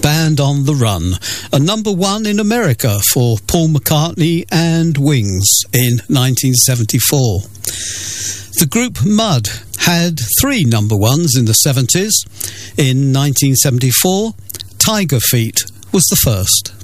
Band on the Run, a number one in America for Paul McCartney and Wings in 1974. The group Mud had 3 number ones in the 70s. In 1974, Tiger Feet was the first.